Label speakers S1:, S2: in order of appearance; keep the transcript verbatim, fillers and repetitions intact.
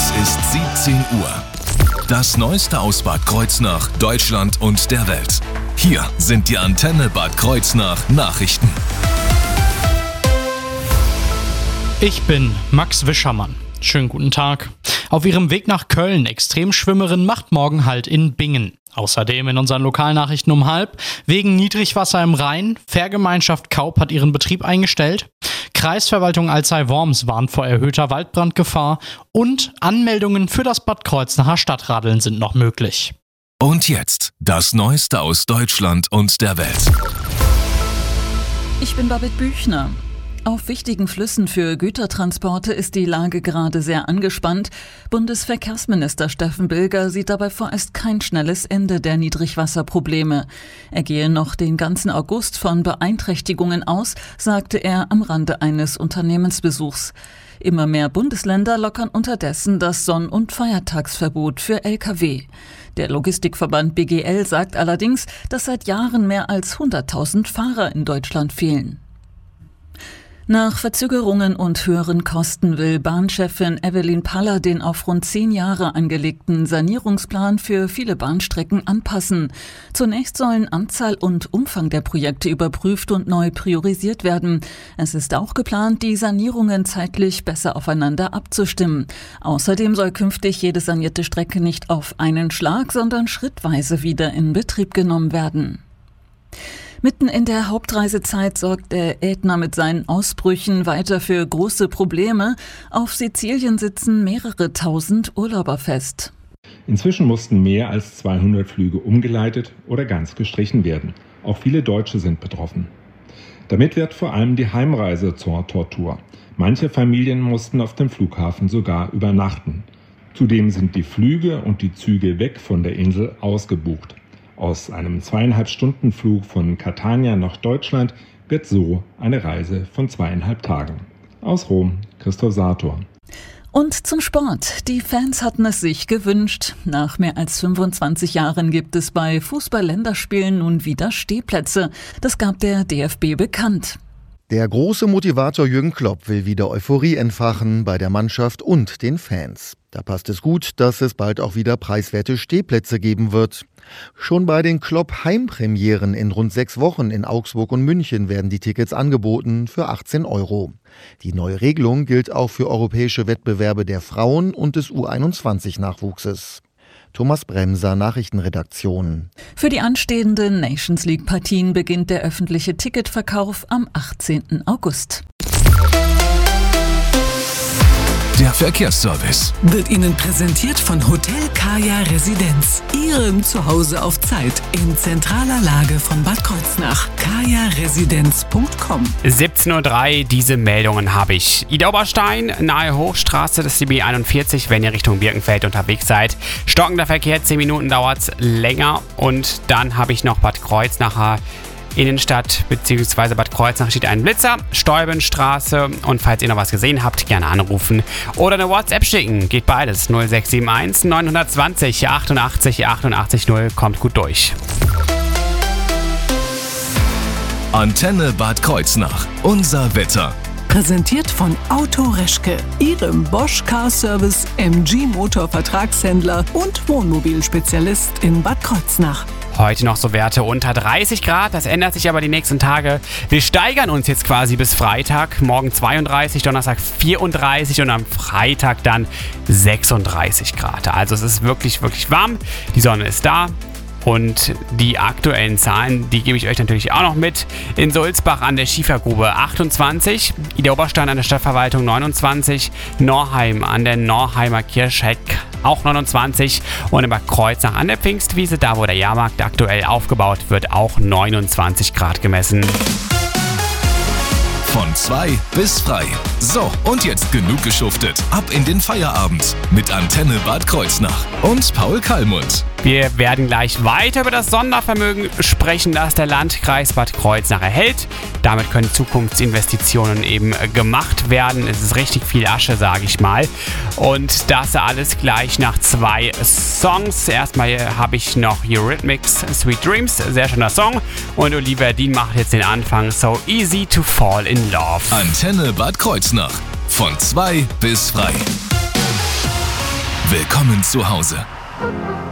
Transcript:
S1: Es ist siebzehn Uhr. Das Neueste aus Bad Kreuznach, Deutschland und der Welt. Hier sind die Antenne Bad Kreuznach Nachrichten.
S2: Ich bin Max Wischermann. Schönen guten Tag. Auf ihrem Weg nach Köln, Extremschwimmerin macht morgen Halt in Bingen. Außerdem in unseren Lokalnachrichten um halb, wegen Niedrigwasser im Rhein, Fährgemeinschaft Kaup hat ihren Betrieb eingestellt, Kreisverwaltung Alzey-Worms warnt vor erhöhter Waldbrandgefahr und Anmeldungen für das Bad Kreuznacher Stadtradeln sind noch möglich.
S1: Und jetzt das Neueste aus Deutschland und der Welt.
S3: Ich bin Babette Büchner. Auf wichtigen Flüssen für Gütertransporte ist die Lage gerade sehr angespannt. Bundesverkehrsminister Steffen Bilger sieht dabei vorerst kein schnelles Ende der Niedrigwasserprobleme. Er gehe noch den ganzen August von Beeinträchtigungen aus, sagte er am Rande eines Unternehmensbesuchs. Immer mehr Bundesländer lockern unterdessen das Sonn- und Feiertagsverbot für L K W. Der Logistikverband B G L sagt allerdings, dass seit Jahren mehr als hunderttausend Fahrer in Deutschland fehlen. Nach Verzögerungen und höheren Kosten will Bahnchefin Evelyn Paller den auf rund zehn Jahre angelegten Sanierungsplan für viele Bahnstrecken anpassen. Zunächst sollen Anzahl und Umfang der Projekte überprüft und neu priorisiert werden. Es ist auch geplant, die Sanierungen zeitlich besser aufeinander abzustimmen. Außerdem soll künftig jede sanierte Strecke nicht auf einen Schlag, sondern schrittweise wieder in Betrieb genommen werden. Mitten in der Hauptreisezeit sorgt der Ätna mit seinen Ausbrüchen weiter für große Probleme. Auf Sizilien sitzen mehrere tausend Urlauber fest.
S4: Inzwischen mussten mehr als zweihundert Flüge umgeleitet oder ganz gestrichen werden. Auch viele Deutsche sind betroffen. Damit wird vor allem die Heimreise zur Tortur. Manche Familien mussten auf dem Flughafen sogar übernachten. Zudem sind die Flüge und die Züge weg von der Insel ausgebucht. Aus einem zweieinhalb Stunden Flug von Catania nach Deutschland wird so eine Reise von zweieinhalb Tagen. Aus Rom, Christoph Sator.
S3: Und zum Sport. Die Fans hatten es sich gewünscht. Nach mehr als fünfundzwanzig Jahren gibt es bei Fußball-Länderspielen nun wieder Stehplätze. Das gab der D F B bekannt.
S5: Der große Motivator Jürgen Klopp will wieder Euphorie entfachen bei der Mannschaft und den Fans. Da passt es gut, dass es bald auch wieder preiswerte Stehplätze geben wird. Schon bei den Klopp-Heimpremieren in rund sechs Wochen in Augsburg und München werden die Tickets angeboten für achtzehn Euro. Die neue Regelung gilt auch für europäische Wettbewerbe der Frauen und des U einundzwanzig Nachwuchses. Thomas Bremser, Nachrichtenredaktion.
S3: Für die anstehenden Nations League-Partien beginnt der öffentliche Ticketverkauf am achtzehnten August.
S1: Der Verkehrsservice
S6: wird Ihnen präsentiert von Hotel Kaya Residenz. Ihrem Zuhause auf Zeit in zentraler Lage von Bad Kreuznach. kaya residenz punkt com.
S7: siebzehn Uhr drei, diese Meldungen habe ich. Ida Oberstein, nahe Hochstraße, das ist die B einundvierzig, wenn ihr Richtung Birkenfeld unterwegs seid. Stockender Verkehr, zehn Minuten dauert es länger. Und dann habe ich noch Bad Kreuznacher Innenstadt bzw. Bad Kreuznach steht ein Blitzer, Steubenstraße, und falls ihr noch was gesehen habt, gerne anrufen oder eine WhatsApp schicken. Geht beides. null sechs sieben eins neun zwei null achtundachtzig achtundachtzig null, kommt gut durch.
S1: Antenne Bad Kreuznach. Unser Wetter.
S6: Präsentiert von Auto Reschke, Ihrem Bosch Car Service M G Motor Vertragshändler und Wohnmobilspezialist in Bad Kreuznach.
S7: Heute noch so Werte unter dreißig Grad, das ändert sich aber die nächsten Tage. Wir steigern uns jetzt quasi bis Freitag, morgen zweiunddreißig, Donnerstag vierunddreißig und am Freitag dann sechsunddreißig Grad. Also es ist wirklich, wirklich warm, die Sonne ist da. Und die aktuellen Zahlen, die gebe ich euch natürlich auch noch mit. In Sulzbach an der Schiefergrube achtundzwanzig, Ida Oberstein an der Stadtverwaltung neunundzwanzig, Norheim an der Norheimer Kirchheck auch neunundzwanzig und in Bad Kreuznach an der Pfingstwiese, da wo der Jahrmarkt aktuell aufgebaut wird, auch neunundzwanzig Grad gemessen.
S1: Von zwei bis frei. So, und jetzt genug geschuftet. Ab in den Feierabend mit Antenne Bad Kreuznach und Paul Kallmund.
S7: Wir werden gleich weiter über das Sondervermögen sprechen, das der Landkreis Bad Kreuznach erhält. Damit können Zukunftsinvestitionen eben gemacht werden. Es ist richtig viel Asche, sage ich mal. Und das alles gleich nach zwei Songs. Erstmal habe ich noch Eurythmics, Sweet Dreams, sehr schöner Song. Und Olivia Dean macht jetzt den Anfang, So Easy to Fall in Love.
S1: Antenne Bad Kreuznach. Von zwei bis frei. Willkommen zu Hause.